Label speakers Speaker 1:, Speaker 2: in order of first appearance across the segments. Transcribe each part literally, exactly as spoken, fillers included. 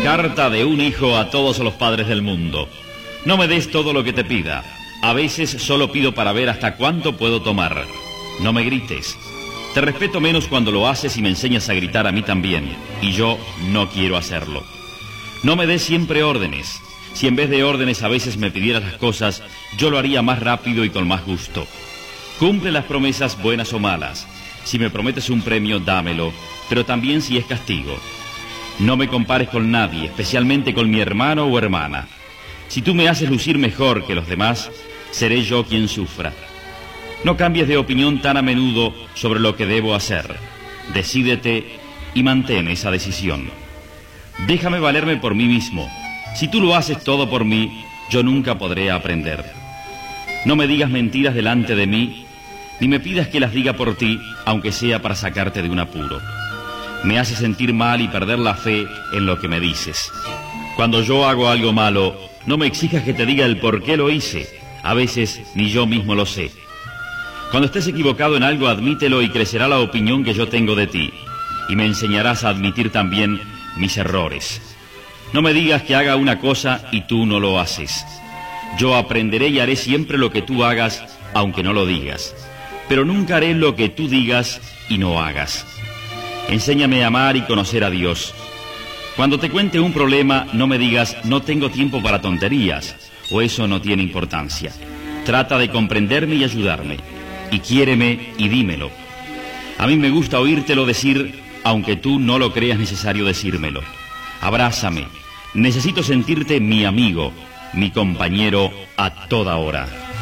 Speaker 1: Carta de un hijo a todos los padres del mundo. No me des todo lo que te pida. A veces solo pido para ver hasta cuánto puedo tomar. No me grites. Te respeto menos cuando lo haces y me enseñas a gritar a mí también. Y yo no quiero hacerlo. No me des siempre órdenes. Si en vez de órdenes a veces me pidieras las cosas, yo lo haría más rápido y con más gusto. Cumple las promesas buenas o malas. Si me prometes un premio, dámelo, pero también si es castigo. No me compares con nadie, especialmente con mi hermano o hermana. Si tú me haces lucir mejor que los demás, seré yo quien sufra. No cambies de opinión tan a menudo sobre lo que debo hacer. Decídete y mantén esa decisión. Déjame valerme por mí mismo. Si tú lo haces todo por mí, yo nunca podré aprender. No me digas mentiras delante de mí, ni me pidas que las diga por ti, aunque sea para sacarte de un apuro. Me hace sentir mal y perder la fe en lo que me dices. Cuando yo hago algo malo, no me exijas que te diga el por qué lo hice. A veces ni yo mismo lo sé. Cuando estés equivocado en algo, admítelo y crecerá la opinión que yo tengo de ti. Y me enseñarás a admitir también mis errores. No me digas que haga una cosa y tú no lo haces. Yo aprenderé y haré siempre lo que tú hagas, aunque no lo digas. Pero nunca haré lo que tú digas y no hagas. Enséñame a amar y conocer a Dios. Cuando te cuente un problema, no me digas, no tengo tiempo para tonterías, o eso no tiene importancia. Trata de comprenderme y ayudarme, y quiéreme y dímelo. A mí me gusta oírtelo decir, aunque tú no lo creas necesario decírmelo. Abrázame, necesito sentirte mi amigo, mi compañero a toda hora.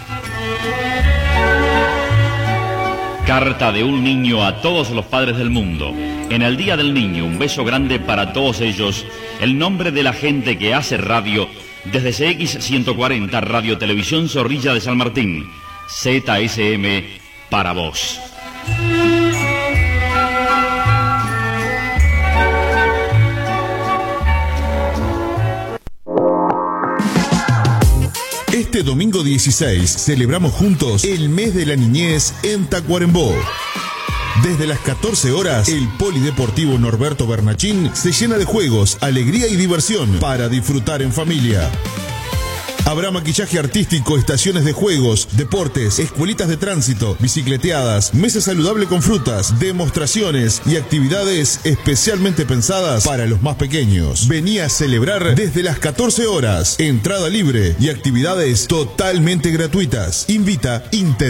Speaker 1: Carta de un niño a todos los padres del mundo. En el Día del Niño, un beso grande para todos ellos. El nombre de la gente que hace radio desde C X ciento cuarenta, Radio Televisión Zorrilla de San Martín. Z S M para vos.
Speaker 2: Este domingo dieciséis celebramos juntos el mes de la niñez en Tacuarembó. Desde las catorce horas, el Polideportivo Norberto Bernachín se llena de juegos, alegría y diversión para disfrutar en familia. Habrá maquillaje artístico, estaciones de juegos, deportes, escuelitas de tránsito, bicicleteadas, mesa saludable con frutas, demostraciones y actividades especialmente pensadas para los más pequeños. Vení a celebrar desde las catorce horas. Entrada libre y actividades totalmente gratuitas. Invita Inter.